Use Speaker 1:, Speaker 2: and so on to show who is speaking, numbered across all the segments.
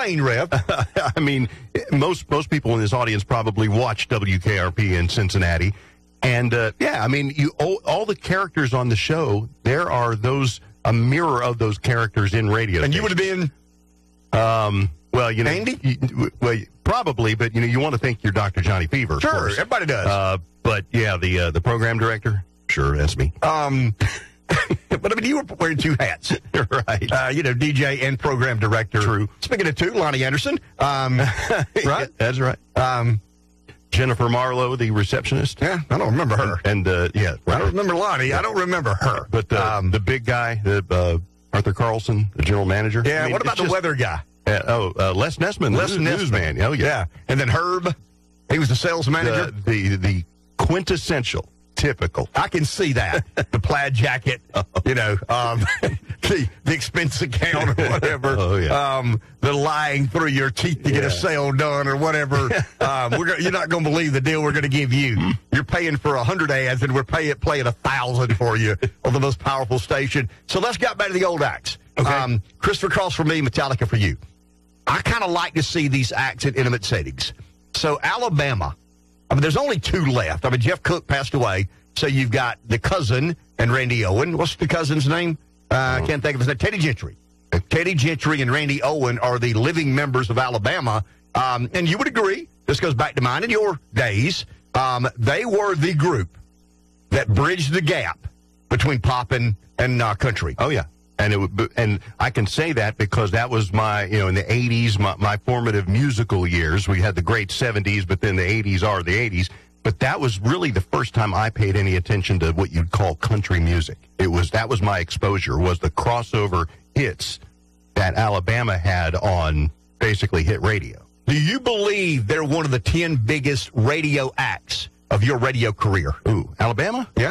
Speaker 1: Explain, Rev.
Speaker 2: I mean, most people in this audience probably watch WKRP in Cincinnati. And, I mean, all the characters on the show, there are a mirror of those characters in radio.
Speaker 1: And you would have been...
Speaker 2: well, you know...
Speaker 1: Andy?
Speaker 2: Probably, but, you know, you want to think you're Dr. Johnny Fever.
Speaker 1: Sure, everybody does.
Speaker 2: But, yeah, the program director, sure, that's me.
Speaker 1: But, I mean, you were wearing two hats.
Speaker 2: Right.
Speaker 1: DJ and program director.
Speaker 2: True.
Speaker 1: Speaking of two, Lonnie Anderson. Right?
Speaker 2: That's right. Jennifer Marlowe, the receptionist.
Speaker 1: Yeah, I don't remember her.
Speaker 2: And right.
Speaker 1: I don't remember Lonnie. I don't remember her.
Speaker 2: But the big guy, Arthur Carlson, the general manager.
Speaker 1: Yeah,
Speaker 2: I mean,
Speaker 1: what about the weather guy?
Speaker 2: Les Nessman, newsman. Oh, yeah.
Speaker 1: And then Herb, he was the sales manager.
Speaker 2: The quintessential, typical.
Speaker 1: I can see that. The plaid jacket, the expense account or whatever.
Speaker 2: Oh, yeah.
Speaker 1: The lying through your teeth to get a sale done or whatever. You're not going to believe the deal we're going to give you. You're paying for 100 ads, and we're playing 1,000 for you on the most powerful station. So let's get back to the old acts. Okay. Christopher Cross for me, Metallica for you. I kind of like to see these acts in intimate settings. So Alabama, I mean, there's only two left. I mean, Jeff Cook passed away, so you've got the cousin and Randy Owen. What's the cousin's name? I can't think of his name. Teddy Gentry. Teddy Gentry and Randy Owen are the living members of Alabama. And you would agree, this goes back to mine in your days, they were the group that bridged the gap between pop and country.
Speaker 2: Oh, yeah. And I can say that because that was my, in the 80s, my formative musical years. We had the great 70s, but then the 80s are the 80s. But that was really the first time I paid any attention to what you'd call country music. That was my exposure, was the crossover hits that Alabama had on basically hit radio.
Speaker 1: Do you believe they're one of the 10 biggest radio acts of your radio career?
Speaker 2: Ooh, Alabama?
Speaker 1: Yeah.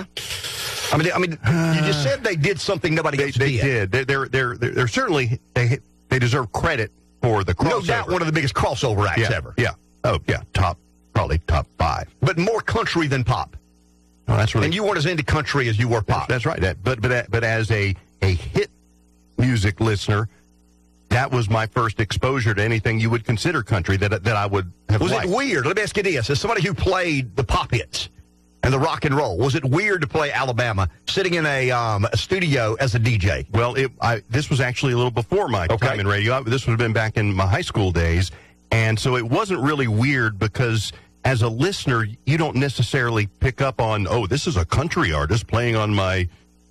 Speaker 1: I mean, you just said they did something nobody else did.
Speaker 2: They're certainly they deserve credit for the crossover.
Speaker 1: No doubt, one of the biggest crossover acts ever.
Speaker 2: Yeah. Oh, yeah. Probably top 5.
Speaker 1: But more country than pop.
Speaker 2: Oh, that's really.
Speaker 1: And you weren't as into country as you were pop.
Speaker 2: That's right. But as a hit music listener, that was my first exposure to anything you would consider country that I would have liked.
Speaker 1: Was it weird? Let me ask you this: as somebody who played the pop hits and the rock and roll, was it weird to play Alabama sitting in a studio as a DJ?
Speaker 2: Well, this was actually a little before my time in radio. This would have been back in my high school days, and so it wasn't really weird because as a listener, you don't necessarily pick up on, oh, this is a country artist playing on my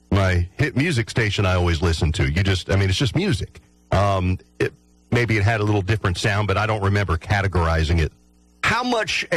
Speaker 2: hit music station I always listen to. It's just music. Maybe it had a little different sound, but I don't remember categorizing it.
Speaker 1: How much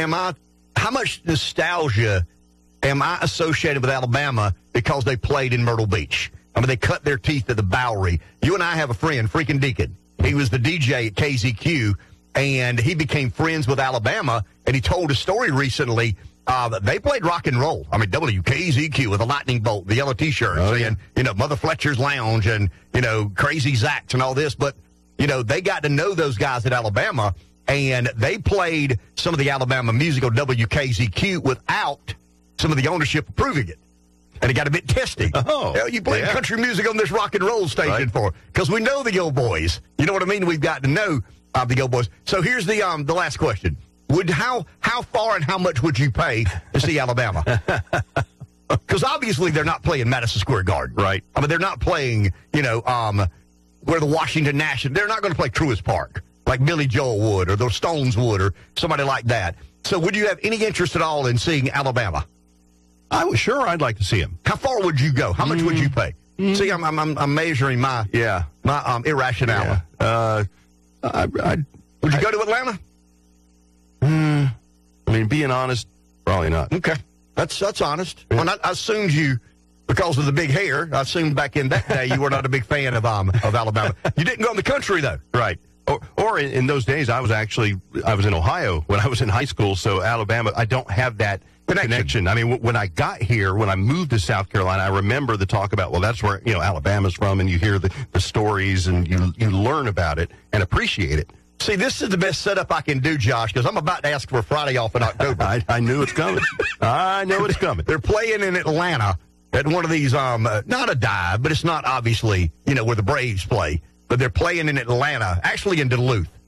Speaker 1: nostalgia am I associated with Alabama because they played in Myrtle Beach? I mean, they cut their teeth at the Bowery. You and I have a friend, Freaking Deacon. He was the DJ at KZQ, and he became friends with Alabama, and he told a story recently. They played rock and roll. I mean, WKZQ with a lightning bolt, the yellow T-shirts, and, Mother Fletcher's Lounge and, Crazy Zach's and all this. But, they got to know those guys at Alabama, and they played some of the Alabama music on WKZQ without some of the ownership approving it. And it got a bit testy.
Speaker 2: Oh,
Speaker 1: you played country music on this rock and roll station for, because we know the old boys. You know what I mean? We've got to know the old boys. So here's the last question. How far and how much would you pay to see Alabama? Because obviously they're not playing Madison Square Garden.
Speaker 2: Right.
Speaker 1: I mean, they're not playing, where the Washington National, they're not going to play Truist Park like Billy Joel would or the Stones would or somebody like that. So would you have any interest at all in seeing Alabama?
Speaker 2: I'd like to see him.
Speaker 1: How far would you go? How much would you pay? See, I'm measuring my irrationality.
Speaker 2: Yeah.
Speaker 1: Would you go to Atlanta?
Speaker 2: I mean, being honest, probably not.
Speaker 1: Okay. That's honest. Yeah. Well, I assumed you, because of the big hair, I assumed back in that day you were not a big fan of Alabama. You didn't go in the country, though.
Speaker 2: Right. Or in those days, I was in Ohio when I was in high school, so Alabama, I don't have that connection. I mean, when I got here, when I moved to South Carolina, I remember the talk about, well, that's where, Alabama's from, and you hear the stories, and you learn about it and appreciate it.
Speaker 1: See, this is the best setup I can do, Josh, because I'm about to ask for a Friday off in October.
Speaker 2: I knew it's coming. I know it's coming.
Speaker 1: They're playing in Atlanta at one of these, not a dive, but it's not obviously, where the Braves play, but they're playing in Atlanta, actually in Duluth.